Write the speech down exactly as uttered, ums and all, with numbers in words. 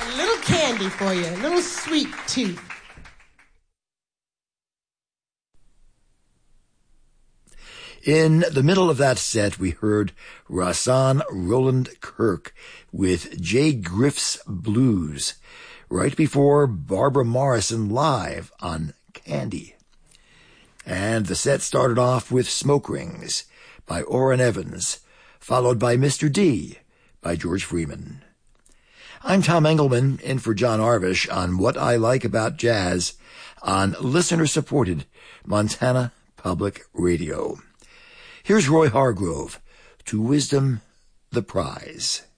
A little candy for you, a little sweet tooth. In the middle of that set, we heard Rahsaan Roland Kirk with Jay Griff's Blues, right before Barbara Morrison live on Candy. And the set started off with Smoke Rings by Orrin Evans, followed by Mister D by George Freeman. I'm Tom Engelman, in for John Arvish on What I Like About Jazz on listener-supported Montana Public Radio. Here's Roy Hargrove, To Wisdom the Prize.